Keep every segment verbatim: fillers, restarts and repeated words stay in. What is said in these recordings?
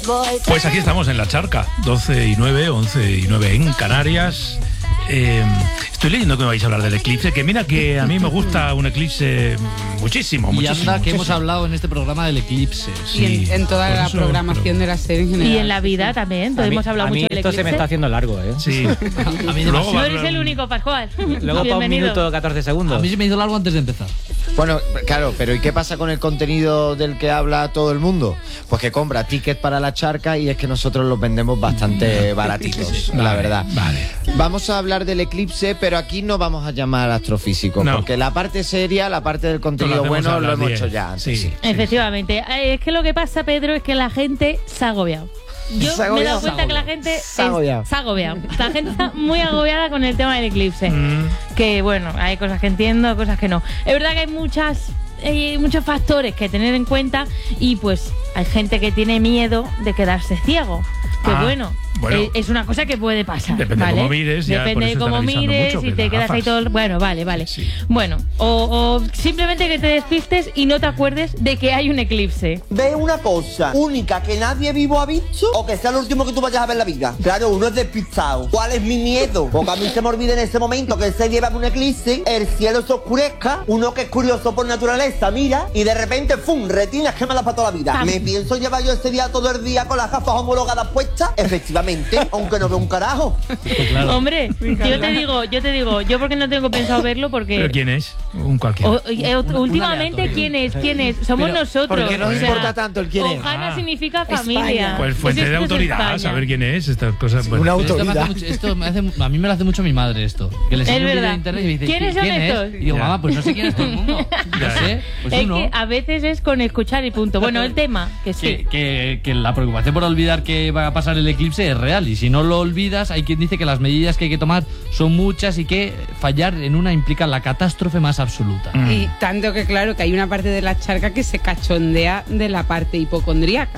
Pues aquí estamos en La Charca, doce y nueve, once y nueve en Canarias. Eh, estoy leyendo que me vais a hablar del eclipse, que mira que a mí me gusta un eclipse muchísimo, y muchísimo. anda que muchísimo. hemos hablado en este programa del eclipse. Sí, y en, en toda la eso, programación pero... de la serie en general. Y en la vida también, todos hemos hablado a mí mucho del esto eclipse. Se me está haciendo largo, ¿eh? Sí. a, a mí Luego no eres el único, Pascual. Luego para un minuto catorce segundos. A mí se me hizo largo antes de empezar. Bueno, claro, pero ¿y qué pasa con el contenido del que habla todo el mundo? Pues que compra tickets para La Charca y es que nosotros los vendemos bastante baratitos, vale, la verdad. Vale. Vamos a hablar del eclipse, pero aquí no vamos a llamar astrofísico, no. porque la parte seria, la parte del contenido bueno, lo hemos diez. hecho ya antes. Sí, sí. Efectivamente. Es que lo que pasa, Pedro, es que la gente se ha agobiado. Yo me he dado cuenta que la gente se ha agobiado. Se ha agobiado. La gente está muy agobiada con el tema del eclipse. Mm. Que bueno, hay cosas que entiendo, cosas que no. Es verdad que hay muchas, hay muchos factores que tener en cuenta y pues hay gente que tiene miedo de quedarse ciego. Que ah, bueno, bueno, es una cosa que puede pasar. Depende ¿vale? de cómo mires. Ya Depende de cómo mires y te quedas ahí todo. Bueno, vale, vale. Sí. Bueno, o, o simplemente que te despistes y no te acuerdes de que hay un eclipse. Ve una cosa única que nadie vivo ha visto o que sea lo último que tú vayas a ver en la vida. Claro, uno es despistado. ¿Cuál es mi miedo? Porque a mí se me olvida en ese momento que se lleva un eclipse, el cielo se oscurezca, uno que es curioso por naturaleza mira y de repente, ¡fum!, retinas quemadas para toda la vida. Ah. ¿Me pienso llevar yo ese día todo el día con las gafas homologadas puestas? Efectivamente, aunque no veo un carajo. Claro. Hombre, yo te digo, yo te digo, yo porque no tengo pensado verlo porque... ¿Pero quién es? Un cualquiera. O, eh, últimamente, ¿quién es? ¿Quién es? Somos Pero, nosotros. Porque no o importa sea, tanto el quién es. Ojana ah. significa familia. España. Pues fuente de autoridad, saber quién es, estas cosas. Bueno. Una autoridad. Esto, me hace mucho, esto me hace, a mí me lo hace mucho mi madre esto. Que le enseño un vídeo de internet y me dice, ¿quiénes son ¿quién estos? es? Y digo, mamá, pues no sé quién es todo el mundo. No sé, pues es uno. que a veces es con escuchar y punto. Bueno, el tema, que sí. Que, que, que la preocupación por olvidar que va a pasar el eclipse es real. Y si no lo olvidas, hay quien dice que las medidas que hay que tomar son muchas y que fallar en una implica la catástrofe más absoluta. Mm. Y tanto que claro que hay una parte de La Charca que se cachondea de la parte hipocondríaca.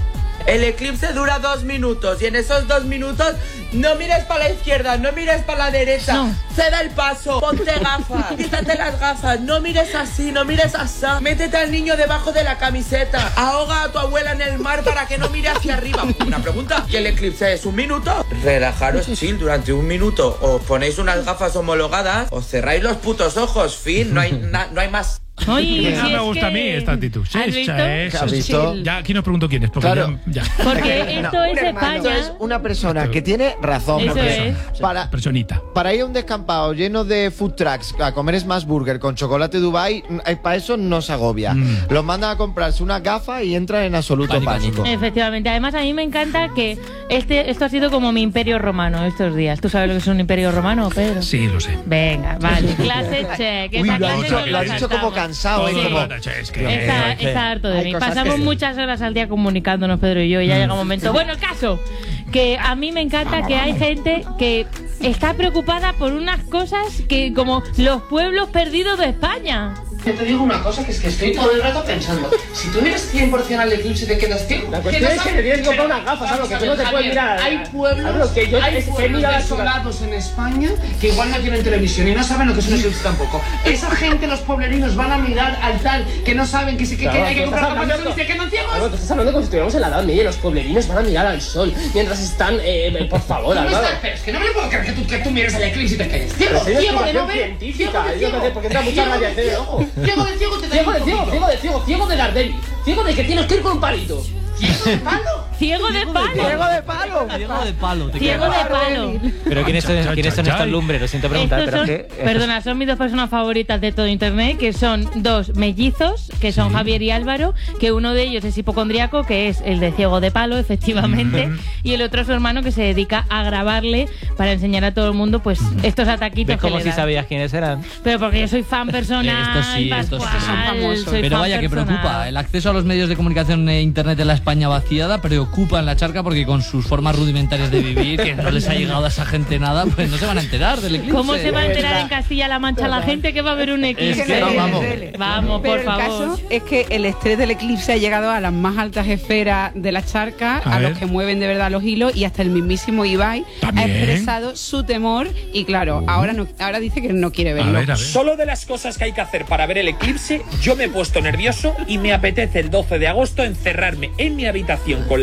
El eclipse dura dos minutos y en esos dos minutos no mires para la izquierda, no mires para la derecha, no. Ceda el paso, ponte gafas, quítate las gafas, no mires así, no mires así, métete al niño debajo de la camiseta, ahoga a tu abuela en el mar para que no mire hacia arriba. Una pregunta, ¿y el eclipse es un minuto? Relajaros chill durante un minuto, os ponéis unas gafas homologadas, os cerráis los putos ojos, fin, no hay, na, no hay más. Oye, no si me gusta que... a mí esta actitud. Sí, ¿Has visto? Es, ¿Has visto? Ya aquí nos pregunto quién es. Porque claro. ya, ya. Porque esto no, es España. Esto es una persona que tiene razón. Eso es. Para, personita. Para ir a un descampado lleno de food trucks a comer Smash Burger con chocolate Dubai, para eso no se agobia. Mm. Los mandan a comprarse una gafa y entran en absoluto pánico. pánico. Efectivamente. Además, a mí me encanta que este esto ha sido como mi imperio romano estos días. ¿Tú sabes lo que es un imperio romano, Pedro? Sí, lo sé. Venga, vale. Clase check. Uy, Esa lo, clase dicho, no lo has dicho como cansado. Sí. Como... Es que, está, es que está harto de mí. Pasamos que... muchas horas al día comunicándonos, Pedro y yo, y ya llega un momento. Bueno, el caso, que a mí me encanta que hay gente que está preocupada por unas cosas que como los pueblos perdidos de España. Yo te digo una cosa, que es que estoy todo el rato pensando, si tú miras cien por ciento al eclipse te quedas ciego. La cuestión es que te tienes que comprar unas gafas, algo que tú no te puedes mirar. Hay pueblos, que yo, hay pueblos desolados en España que igual no tienen televisión y no saben lo que es un eclipse tampoco. Esa gente, los pueblerinos, van a mirar al tal que no saben que, se, que, claro, que hay que comprar gafas y se quedan ciegos. Claro, tú estás hablando como si estuviéramos en la Edad Media, los pueblerinos van a mirar al sol mientras están, eh, por favor, al lado. Pero es que no me lo puedo creer que tú, que tú mires al eclipse y te quedes ciego, ciego de no ver. Científica, porque entra mucha radiación en el ojo. Ciego de ciego te Ciego de ciego, ciego de ciego, ciego de Gardel. Ciego de que tienes que ir con un palito. ¿Ciego de palo? Ciego de palo. Ciego de palo. Ciego de palo. Ciego de palo. Pero ¿quiénes son, ¿quiénes son estos lumbres? Lo siento preguntar. Estos pero son, es que... Perdona, son mis dos personas favoritas de todo internet, que son dos mellizos, que son sí. Javier y Álvaro, que uno de ellos es hipocondriaco, que es el de ciego de palo, efectivamente, mm-hmm. y el otro es su hermano, que se dedica a grabarle para enseñar a todo el mundo pues mm-hmm. estos ataquitos. ¿Ves como que si le dan? Sabías quiénes eran? Pero porque yo soy fan personal. Estos sí, estos sí son famosos. Pero vaya que preocupa. El acceso a los medios de comunicación e internet en la España vaciada preocupa en La Charca porque con sus formas rudimentarias de vivir, que no les ha llegado a esa gente nada, pues no se van a enterar del eclipse. ¿Cómo se va a enterar en Castilla-La Mancha la gente que va a haber un eclipse? Es que no, vamos. Vamos, Pero por favor. El caso es que el estrés del eclipse ha llegado a las más altas esferas de La Charca, a, a los que mueven de verdad los hilos, y hasta el mismísimo Ibai ¿También? ha expresado su temor y claro, ahora no, ahora dice que no quiere verlo. A ver, a ver. Solo de las cosas que hay que hacer para ver el eclipse, yo me he puesto nervioso y me apetece el doce de agosto encerrarme en mi habitación con las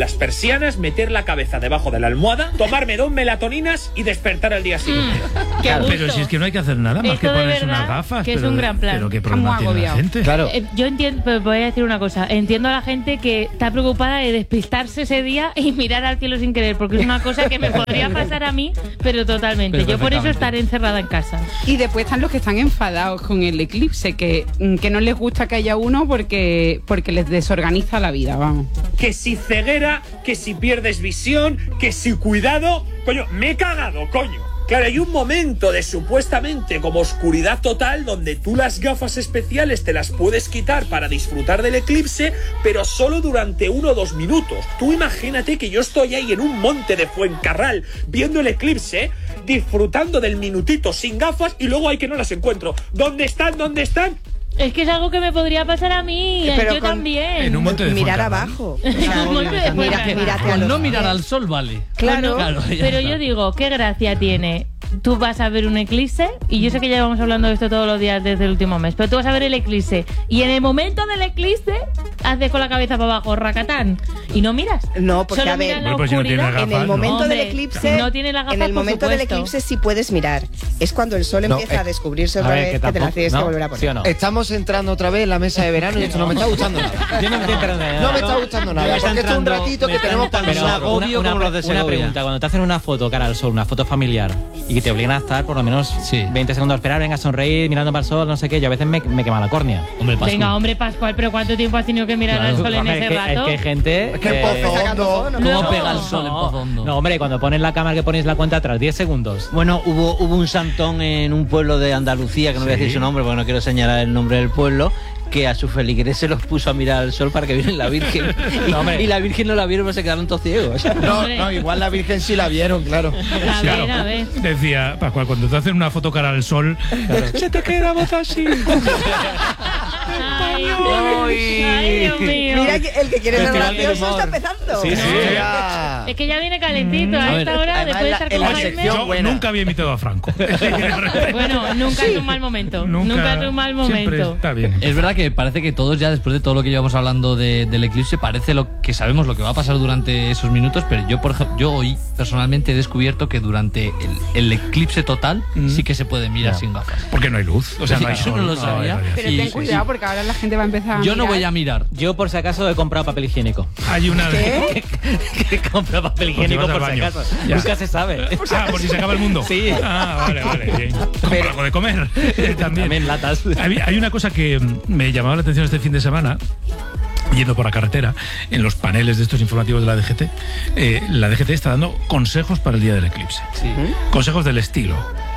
las persianas, meter la cabeza debajo de la almohada, tomarme dos melatoninas y despertar al día siguiente. Mm, Claro, pero si es que no hay que hacer nada más Esto que de ponerse verdad unas gafas. que es pero, un gran plan. Pero qué problema tiene la gente. Claro. Eh, yo entiendo, pero voy a decir una cosa. Entiendo a la gente que está preocupada de despistarse ese día y mirar al cielo sin querer, porque es una cosa que me podría pasar a mí, pero totalmente. Pero yo por eso perfectamente. estaré encerrada en casa. Y después están los que están enfadados con el eclipse, que, que no les gusta que haya uno porque, porque les desorganiza la vida, vamos. Que si ceguera, que si pierdes visión, que si cuidado. Coño, me he cagado, coño. Claro, hay un momento de supuestamente como oscuridad total donde tú las gafas especiales te las puedes quitar para disfrutar del eclipse, pero solo durante uno o dos minutos. Tú imagínate que yo estoy ahí en un monte de Fuencarral viendo el eclipse, disfrutando del minutito sin gafas y luego hay que no las encuentro. ¿Dónde están? ¿Dónde están? Es que es algo que me podría pasar a mí, Pero yo con- también. en un monte de Mirar Fuencarral. abajo. En un monte de Mira, Fuencarral. mírate a Con los no pies. mirar al sol vale. Claro. Claro, ya Pero está. yo digo, ¿qué gracia tiene? Tú vas a ver un eclipse, y yo sé que ya vamos hablando de esto todos los días desde el último mes, pero tú vas a ver el eclipse, y en el momento del eclipse haces con la cabeza para abajo, racatán, y no miras. No, porque Solo a ver, miras la oscuridad. en el momento Hombre, del eclipse, no tiene las gafas, en el por momento del supuesto. eclipse sí puedes mirar. Es cuando el sol No, empieza eh, a descubrirse a otra ver, vez que que, te la tampoco- tienes ¿no? que volver a poner. ¿Sí o no? Estamos entrando otra vez en la mesa de verano y esto no me está gustando nada. Yo no estoy entrando en nada. No me está gustando nada, Me está porque esto es un entrando- ratito me que está tenemos para entrando nosotros. una, una, como los de una Segovia. pregunta, cuando te hacen una foto cara al sol, una foto familiar, y que te obligan a estar por lo menos veinte segundos a esperar, venga a sonreír, mirando para el sol, no sé qué, yo a veces me, me quema la córnea. Hombre, Venga, hombre, Pascual, pero ¿cuánto tiempo has tenido que mirar al sol en Hombre, ese es que, rato? Es que hay gente... Es que el pozo hondo. Luego- ¿Cómo pega el sol en No, Pozo Hondo? no, hombre, cuando pones la cámara que ponéis la cuenta atrás, diez segundos. Bueno, hubo, hubo un santón en un pueblo de Andalucía, que no voy a Sí. decir su nombre porque no quiero señalar el nombre del pueblo, que a sus feligreses se los puso a mirar al sol para que vieran la Virgen. Y, No, hombre. y la Virgen no la vieron, pero se quedaron todos ciegos. No, no, igual la Virgen sí la vieron, claro. A ver, a ver. Decía Pascual, cuando te hacen una foto cara al sol, se te queda voz así. Ay, ay, Dios mío. Mira que el que quiere ser Festival del gracioso humor. está empezando. Sí, sí. Ya. Es que ya viene calentito a A ver, esta hora, además después de la- estar en con la Jaime. sección Yo buena. nunca había imitado a Franco. Bueno, nunca es un mal momento. Nunca, es un mal Siempre momento. está bien. Es verdad que parece que todos ya, después de todo lo que llevamos hablando de- del eclipse, parece lo que sabemos lo que va a pasar durante esos minutos, pero yo, por ejemplo, yo hoy personalmente he descubierto que durante el, el eclipse total sí que se puede mirar sin gafas. Porque no hay luz. O sea, no hay Yo sol. no lo hay sabía. radiación. Pero Sí, ten sí, cuidado sí. porque ahora la gente va a empezar a Yo no mirar. voy a mirar. Yo por si acaso he comprado papel higiénico. Hay una. ¿Qué? He comprado papel Por si higiénico vas al por si baño. acaso. Ya. Nunca se sabe. Ah, por si se acaba el mundo. Sí. Ah, vale, vale. Bien. Compra algo de comer. Eh, También. También latas. Hay, hay una cosa que mm, me llamaba la atención este fin de semana. Yendo por la carretera, en los paneles de estos informativos de la D G T, eh, la D G T está dando consejos para el día del eclipse. Consejos del estilo: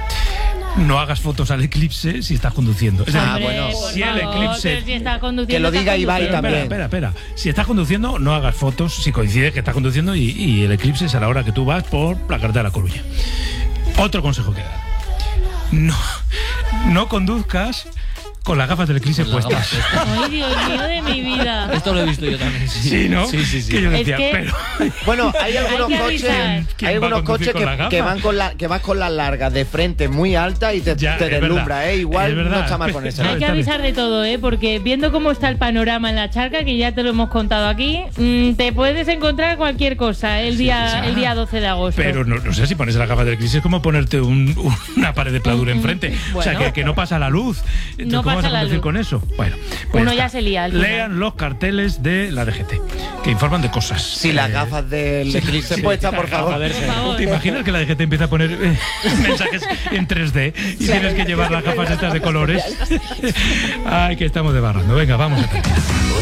no hagas fotos al eclipse si estás conduciendo. Es decir, Ah, Hombre, bueno. por si el favor, eclipse- pero si estás conduciendo, Que lo estás diga Ibai conduciendo. también. Espera, espera, espera. Si estás conduciendo, no hagas fotos si coincide que estás conduciendo y, y el eclipse es a la hora que tú vas por la carretera de La Coruña. Otro consejo que dar: no, no conduzcas con las gafas del eclipse Con las puestas. gafas Ay, Dios mío de mi vida. Esto lo he visto yo también. Sí, Sí, ¿no? Sí, sí, sí. Que yo Es decía, que- pero Bueno, hay algunos que coches, avisar. ¿Quién hay va a algunos conducir coches con que, las gafas? que van con la, que van con las largas de frente muy alta y te, Ya, te es deslumbra, verdad. ¿eh? Igual Es verdad. no está mal con eso. Hay que avisar de todo, ¿eh? Porque viendo cómo está el panorama en la charca, que ya te lo hemos contado aquí, mmm, te puedes encontrar cualquier cosa el día, sí. el día doce de agosto. Pero no, no sé si pones las gafas del eclipse es como ponerte un- una pared de pladura enfrente. O sea, Bueno. que, que no pasa la luz. Entonces, No ¿cómo pasa vas a la conducir luz. con eso? Bueno, pues Uno ya ya está. se lía al final. Lean los carteles de la D G T, que informan de cosas. Si las Eh, gafas del eclipse puestas, por favor. Por favor. ¿Te imaginas que la D G T empieza a poner eh, mensajes en tres D y tienes que llevar las gafas estas de colores? Ay, que estamos debarrando. Venga, vamos a terminar.